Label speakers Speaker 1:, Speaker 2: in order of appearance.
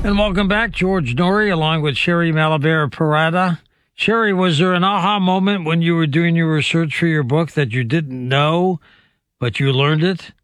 Speaker 1: And welcome back, George Noory, along with Sherry Malavera Parada. Sherry, was there an aha moment when you were doing your research for your book that you didn't know, but you learned it?